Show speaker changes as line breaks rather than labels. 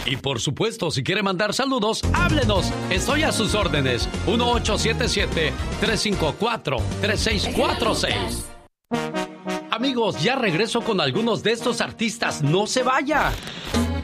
Y por supuesto, si quiere mandar saludos, háblenos. Estoy a sus órdenes. 1877-354-3646. Amigos, ya regreso con algunos de estos artistas. ¡No se vaya!